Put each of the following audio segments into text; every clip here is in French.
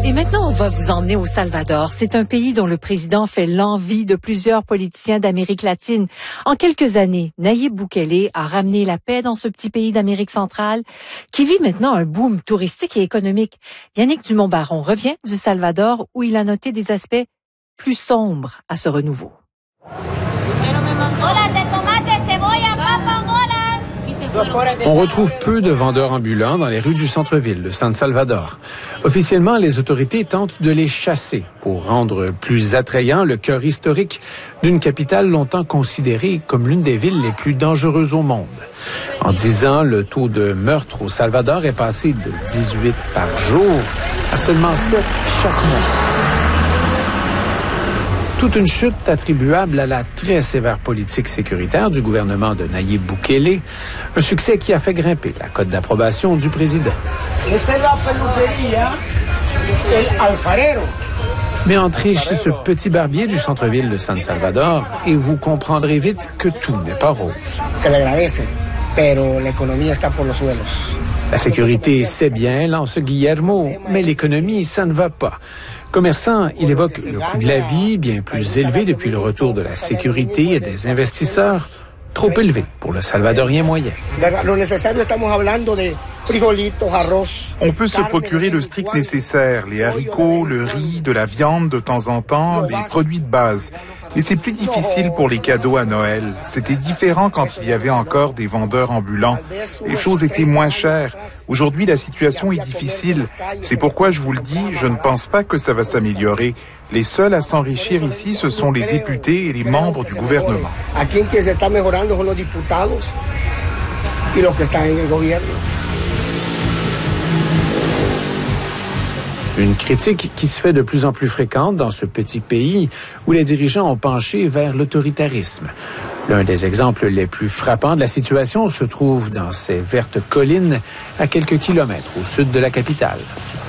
Et maintenant, on va vous emmener au Salvador. C'est un pays dont le président fait l'envie de plusieurs politiciens d'Amérique latine. En quelques années, Nayib Bukele a ramené la paix dans ce petit pays d'Amérique centrale qui vit maintenant un boom touristique et économique. Yannick Dumont-Baron revient du Salvador où il a noté des aspects plus sombres à ce renouveau. On retrouve peu de vendeurs ambulants dans les rues du centre-ville de San Salvador. Officiellement, les autorités tentent de les chasser pour rendre plus attrayant le cœur historique d'une capitale longtemps considérée comme l'une des villes les plus dangereuses au monde. En 10 ans, le taux de meurtre au Salvador est passé de 18 par jour à seulement 7 chaque mois. Toute une chute attribuable à la très sévère politique sécuritaire du gouvernement de Nayib Bukele, un succès qui a fait grimper la cote d'approbation du président. Mais entrez chez ce petit barbier du centre-ville de San Salvador et vous comprendrez vite que tout n'est pas rose. La sécurité, c'est bien, lance Guillermo, mais l'économie, ça ne va pas. Commerçant, il évoque le coût de la vie, bien plus élevé depuis le retour de la sécurité et des investisseurs, trop élevé pour le Salvadorien moyen. On peut se procurer le strict nécessaire, les haricots, le riz, de la viande de temps en temps, les produits de base. Mais c'est plus difficile pour les cadeaux à Noël. C'était différent quand il y avait encore des vendeurs ambulants. Les choses étaient moins chères. Aujourd'hui, la situation est difficile. C'est pourquoi je vous le dis, je ne pense pas que ça va s'améliorer. Les seuls à s'enrichir ici, ce sont les députés et les membres du gouvernement. Une critique qui se fait de plus en plus fréquente dans ce petit pays où les dirigeants ont penché vers l'autoritarisme. L'un des exemples les plus frappants de la situation se trouve dans ces vertes collines à quelques kilomètres au sud de la capitale.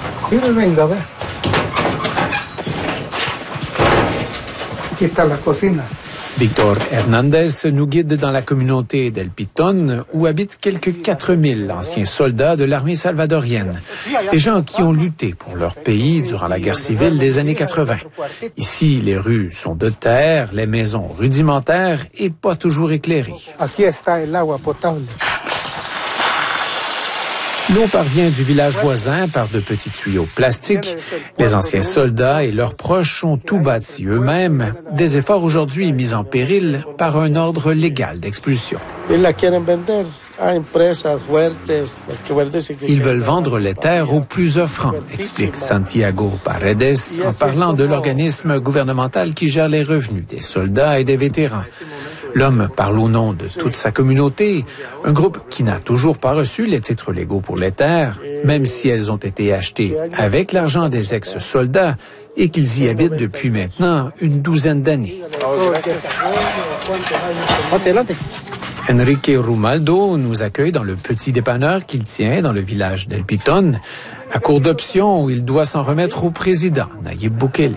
Victor Hernandez nous guide dans la communauté d'El Pitón où habitent quelques 4000 anciens soldats de l'armée salvadorienne. Des gens qui ont lutté pour leur pays durant la guerre civile des années 80. Ici, les rues sont de terre, les maisons rudimentaires et pas toujours éclairées. L'eau parvient du village voisin par de petits tuyaux plastiques. Les anciens soldats et leurs proches ont tout bâti eux-mêmes. Des efforts aujourd'hui mis en péril par un ordre légal d'expulsion. Ils veulent vendre les terres aux plus offrants, explique Santiago Paredes en parlant de l'organisme gouvernemental qui gère les revenus des soldats et des vétérans. L'homme parle au nom de toute sa communauté, un groupe qui n'a toujours pas reçu les titres légaux pour les terres, même si elles ont été achetées avec l'argent des ex-soldats et qu'ils y habitent depuis maintenant une douzaine d'années. Enrique Rumaldo nous accueille dans le petit dépanneur qu'il tient dans le village d'El Pitón. À court d'options, il doit s'en remettre au président, Nayib Bukele.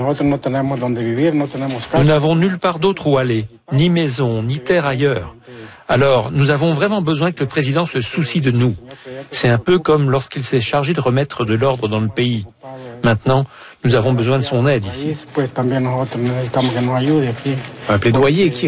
Nous n'avons nulle part d'autre où aller, ni maison, ni terre ailleurs. Alors, nous avons vraiment besoin que le président se soucie de nous. C'est un peu comme lorsqu'il s'est chargé de remettre de l'ordre dans le pays. Maintenant, nous avons besoin de son aide ici. Un plaidoyer qui